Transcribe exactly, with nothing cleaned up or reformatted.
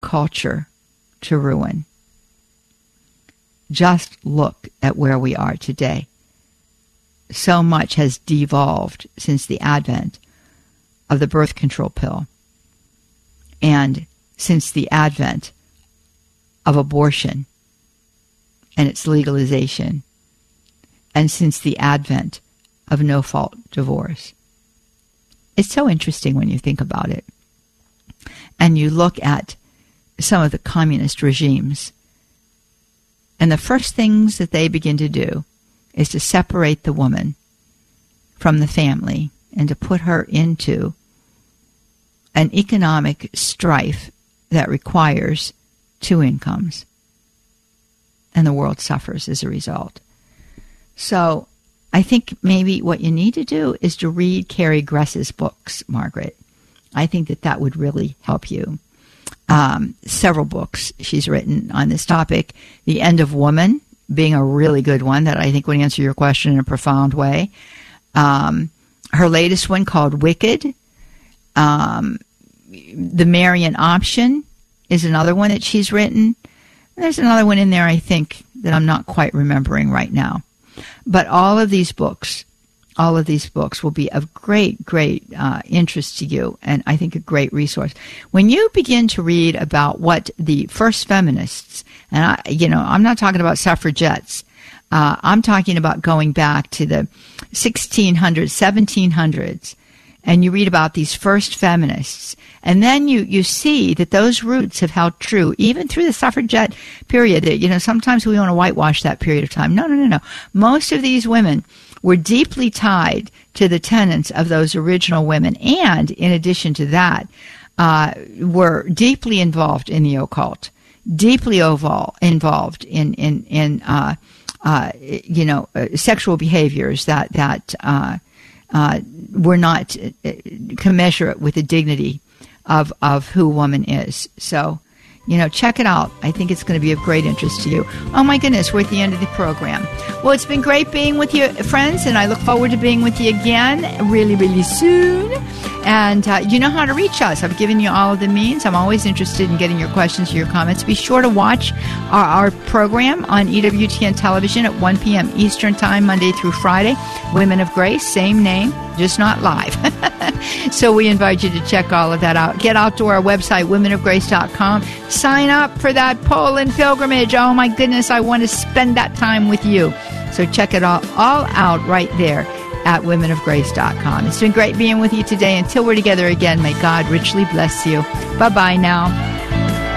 culture to ruin. Just look at where we are today. So much has devolved since the advent of the birth control pill and since the advent of abortion and its legalization and since the advent of no-fault divorce. It's so interesting when you think about it. And you look at some of the communist regimes, and the first things that they begin to do is to separate the woman from the family and to put her into an economic strife that requires two incomes. And the world suffers as a result. So I think maybe what you need to do is to read Carrie Gress's books, Margaret. I think that that would really help you. Um, several books she's written on this topic. The End of Woman being a really good one that I think would answer your question in a profound way. Um, her latest one called Wicked. Um, the Marian Option is another one that she's written. There's another one in there, I think, that I'm not quite remembering right now. But all of these books, all of these books will be of great, great uh, interest to you, and I think a great resource. When you begin to read about what the first feminists, and I, you know, I'm not talking about suffragettes, uh, I'm talking about going back to the sixteen hundreds, seventeen hundreds, and you read about these first feminists, and then you, you see that those roots have held true even through the suffragette period. You know, sometimes we want to whitewash that period of time. No, no, no, no. Most of these women were deeply tied to the tenets of those original women, and in addition to that, uh, were deeply involved in the occult, deeply ovol- involved in in in uh, uh, you know uh, sexual behaviors that that uh, uh, were not uh, commensurate with the dignity of of who woman is. So, you know, check it out. I think it's going to be of great interest to you. Oh, my goodness, we're at the end of the program. Well, it's been great being with you, friends, and I look forward to being with you again really, really soon. And uh, you know how to reach us. I've given you all of the means. I'm always interested in getting your questions or your comments. Be sure to watch our, our program on E W T N television at one p.m. Eastern Time, Monday through Friday. Women of Grace, same name, just not live. So we invite you to check all of that out. Get out to our website, women of grace dot com. Sign up for that Poland pilgrimage. Oh, my goodness, I want to spend that time with you. So check it all, all out right there at women of grace dot com. It's been great being with you today. Until we're together again, may God richly bless you. Bye-bye now.